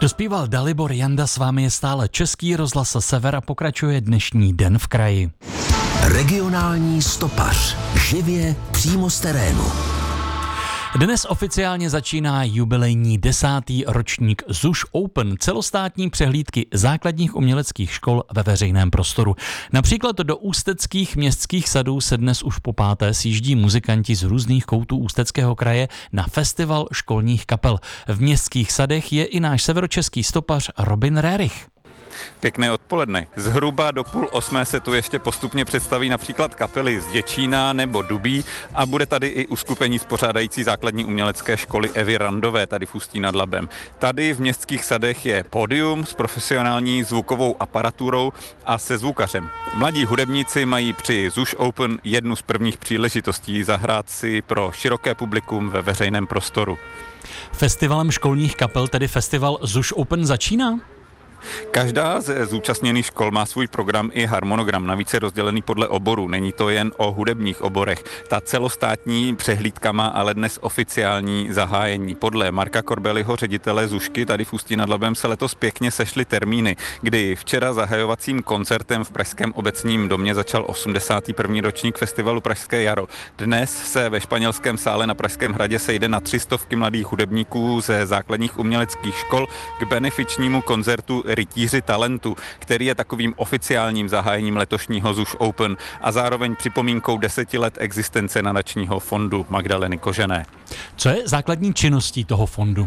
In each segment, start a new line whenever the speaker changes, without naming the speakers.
Dospíval Dalibor Janda, s vámi je stále Český rozhlas Sever a pokračuje dnešní Den v kraji.
Regionální stopař. Živě přímo z terénu.
Dnes oficiálně začíná jubilejní 10. ročník ZUŠ Open, celostátní přehlídky základních uměleckých škol ve veřejném prostoru. Například do ústeckých městských sadů se dnes už po páté sjíždí muzikanti z různých koutů Ústeckého kraje na festival školních kapel. V městských sadech je i náš severočeský stopař Robin Rerich.
Pěkné odpoledne. Zhruba do 7:30 se tu ještě postupně představí například kapely z Děčína nebo Dubí a bude tady i uskupení spořádající základní umělecké školy Evy Randové tady v Ústí nad Labem. Tady v městských sadech je pódium s profesionální zvukovou aparaturou a se zvukařem. Mladí hudebníci mají při ZUŠ Open jednu z prvních příležitostí zahrát si pro široké publikum ve veřejném prostoru.
Festivalem školních kapel, tedy festival ZUŠ Open, začíná?
Každá ze zúčastněných škol má svůj program i harmonogram, navíc je rozdělený podle oboru. Není to jen o hudebních oborech. Ta celostátní přehlídka má ale dnes oficiální zahájení. Podle Marka Korbeliho, ředitele ZUŠky tady v Ústí nad Labem, se letos pěkně sešly termíny, kdy včera zahajovacím koncertem v Pražském obecním domě začal 81. ročník festivalu Pražské jaro. Dnes se ve Španělském sále na Pražském hradě sejde na 300 mladých hudebníků ze základních uměleckých škol k benefičnímu koncertu Rytíři talentu, který je takovým oficiálním zahájením letošního ZUŠ Open a zároveň připomínkou 10 let existence nadačního fondu Magdaleny Kožené.
Co je základní činností toho fondu?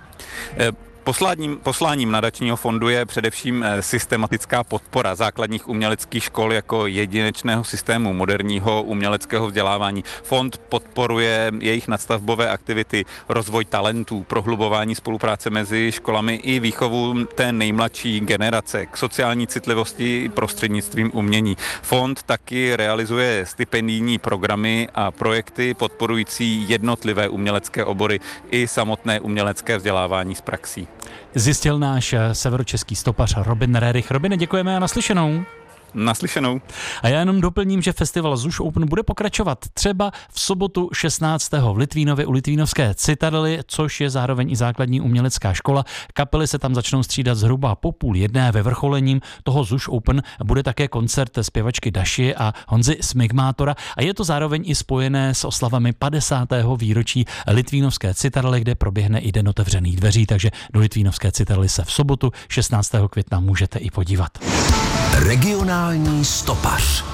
Posláním nadačního fondu je především systematická podpora základních uměleckých škol jako jedinečného systému moderního uměleckého vzdělávání. Fond podporuje jejich nadstavbové aktivity, rozvoj talentů, prohlubování spolupráce mezi školami i výchovu té nejmladší generace k sociální citlivosti prostřednictvím umění. Fond taky realizuje stipendijní programy a projekty podporující jednotlivé umělecké obory i samotné umělecké vzdělávání z praxí.
Zjistil náš severočeský stopař Robin Rerich. Robine, děkujeme a naslyšenou.
Naslyšenou.
A já jenom doplním, že festival ZUŠ Open bude pokračovat třeba v sobotu 16. v Litvínově u Litvínovské Citadely, což je zároveň i základní umělecká škola. Kapely se tam začnou střídat zhruba po 12:30. Ve vrcholením toho ZUŠ Open bude také koncert zpěvačky Daši a Honzy Smigmátora a je to zároveň i spojené s oslavami 50. výročí Litvínovské Citadely, kde proběhne i den otevřených dveří, takže do Litvínovské Citadely se v sobotu 16. května můžete i podívat.
Regionální stopař.